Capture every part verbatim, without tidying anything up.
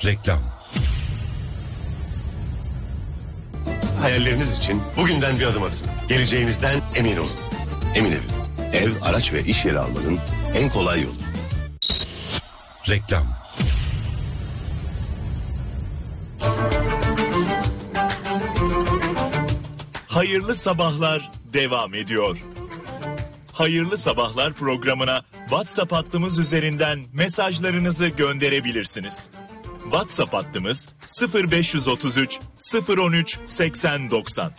Reklam. Hayalleriniz için bugünden bir adım atın. Geleceğinizden emin olun. Emin edin. Ev, araç ve iş yeri almanın en kolay yolu. Reklam. Hayırlı sabahlar devam ediyor. Hayırlı sabahlar programına WhatsApp hattımız üzerinden mesajlarınızı gönderebilirsiniz. WhatsApp hattımız sıfır beş otuz üç sıfır on üç seksen doksan.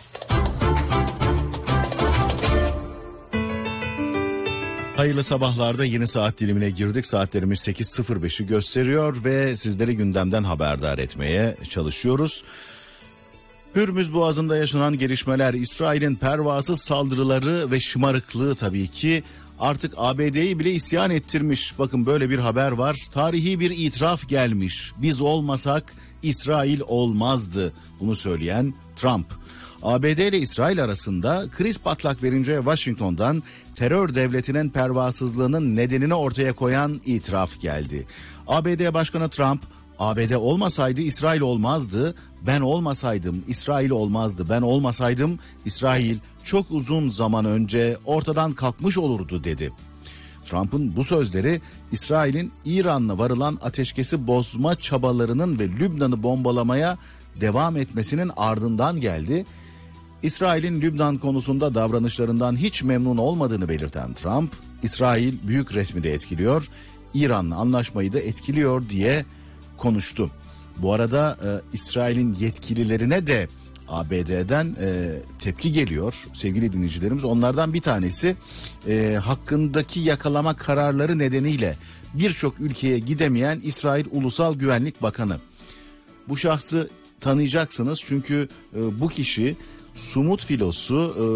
Hayırlı sabahlarda yeni saat dilimine girdik. Saatlerimiz sekiz sıfır beşi gösteriyor ve sizleri gündemden haberdar etmeye çalışıyoruz. Hürmüz Boğazı'nda yaşanan gelişmeler, İsrail'in pervasız saldırıları ve şımarıklığı tabii ki artık A B D'yi bile isyan ettirmiş. Bakın böyle bir haber var. Tarihi bir itiraf gelmiş. Biz olmasak İsrail olmazdı. Bunu söyleyen Trump. A B D ile İsrail arasında kriz patlak verince Washington'dan terör devletinin pervasızlığının nedenini ortaya koyan itiraf geldi. A B D Başkanı Trump, A B D olmasaydı İsrail olmazdı, ben olmasaydım İsrail olmazdı, ben olmasaydım İsrail çok uzun zaman önce ortadan kalkmış olurdu dedi. Trump'ın bu sözleri İsrail'in İran'la varılan ateşkesi bozma çabalarının ve Lübnan'ı bombalamaya devam etmesinin ardından geldi. İsrail'in Lübnan konusunda davranışlarından hiç memnun olmadığını belirten Trump, İsrail büyük resmi de etkiliyor, İran'la anlaşmayı da etkiliyor diye konuştu. Bu arada e, İsrail'in yetkililerine de A B D'den e, tepki geliyor sevgili dinleyicilerimiz. Onlardan bir tanesi e, hakkındaki yakalama kararları nedeniyle birçok ülkeye gidemeyen İsrail Ulusal Güvenlik Bakanı. Bu şahsı tanıyacaksınız çünkü e, bu kişi Sumut filosu e,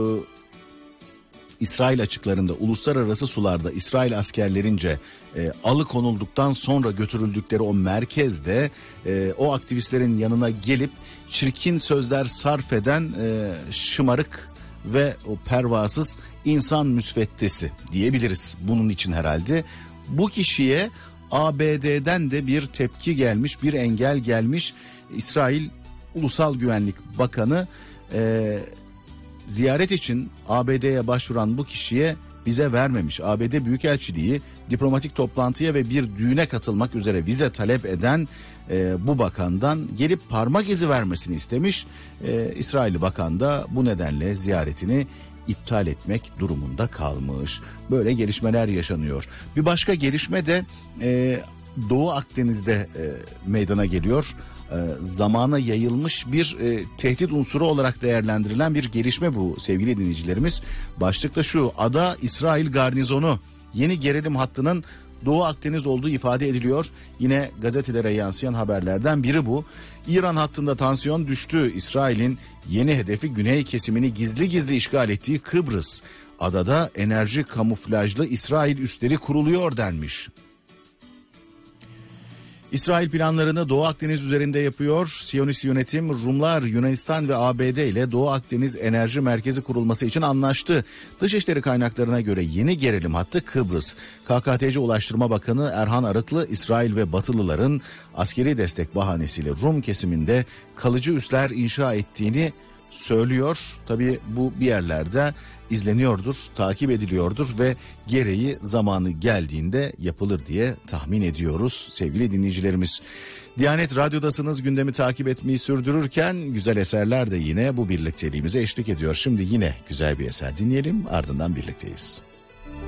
İsrail açıklarında uluslararası sularda İsrail askerlerince e, alıkonulduktan sonra götürüldükleri o merkezde e, o aktivistlerin yanına gelip çirkin sözler sarf eden e, şımarık ve o pervasız insan müsveddesi diyebiliriz bunun için herhalde. Bu kişiye A B D'den de bir tepki gelmiş, bir engel gelmiş. İsrail Ulusal Güvenlik Bakanı e, ziyaret için A B D'ye başvuran bu kişiye vize vermemiş. A B D Büyükelçiliği diplomatik toplantıya ve bir düğüne katılmak üzere vize talep eden e, bu bakandan gelip parmak izi vermesini istemiş. E, İsrailli bakan da bu nedenle ziyaretini iptal etmek durumunda kalmış. Böyle gelişmeler yaşanıyor. Bir başka gelişme de e, Doğu Akdeniz'de e, meydana geliyor. E, zamana yayılmış bir e, tehdit unsuru olarak değerlendirilen bir gelişme bu sevgili dinleyicilerimiz. Başlıkta şu: ada İsrail garnizonu, yeni gerilim hattının Doğu Akdeniz olduğu ifade ediliyor. Yine gazetelere yansıyan haberlerden biri bu. İran hattında tansiyon düştü. İsrail'in yeni hedefi güney kesimini gizli gizli işgal ettiği Kıbrıs. Adada enerji kamuflajlı İsrail üsleri kuruluyor denmiş. İsrail planlarını Doğu Akdeniz üzerinde yapıyor. Siyonist yönetim Rumlar, Yunanistan ve A B D ile Doğu Akdeniz Enerji Merkezi kurulması için anlaştı. Dışişleri kaynaklarına göre yeni gerilim hattı Kıbrıs. K K T C Ulaştırma Bakanı Erhan Arıklı, İsrail ve Batılıların askeri destek bahanesiyle Rum kesiminde kalıcı üsler inşa ettiğini söylüyor. Tabii bu bir yerlerde izleniyordur, takip ediliyordur ve gereği zamanı geldiğinde yapılır diye tahmin ediyoruz sevgili dinleyicilerimiz. Diyanet Radyo'dasınız, gündemi takip etmeyi sürdürürken güzel eserler de yine bu birlikteliğimize eşlik ediyor. Şimdi yine güzel bir eser dinleyelim, ardından birlikteyiz.